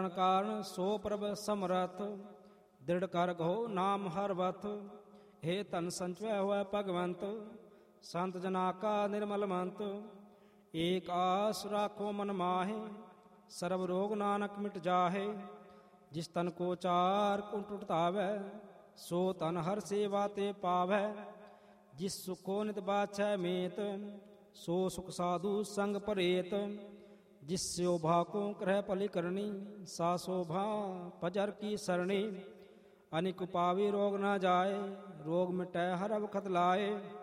ਕਾਰਨ ਸੋ ਪ੍ਰਭ ਸਮਰਥ, ਦ੍ਰਿੜ ਕਰ ਕਹੋ ਨਾਮ ਹਰ ਵਤ। ਹੇ ਧਨ ਸੰਚੈ ਹੋਇ ਭਗਵੰਤ, ਸੰਤ ਜਨਾ ਕਾ ਨਿਰਮਲ ਮੰਤ। ਏਕ ਆਸ ਰਾਖੋ ਮਨ ਮਾਹੇ, ਸਰਬ ਰੋਗ ਨਾਨਕ ਮਿਟ ਜਾਹੇ। ਜਿਸ ਤਨ ਕੋ ਚਾਰ ਕੁੰਟ ਧਾਵੈ, ਸੋ ਤਨ ਹਰ ਸੇਵਾ ਤੇ ਪਾਵੈ। ਜਿਸ ਸੁਖੋ ਨਿਤ ਬਾਛੈ ਮੇਤ, ਸੋ ਸੁਖ ਸਾਧੂ ਸੰਗ ਪਰੇਤ। जिस शोभा को करह पलि करनी, सा शोभा पजर की सरणी। अनिक पावी रोग न जाए, रोग मिटै हर अवखत लाए।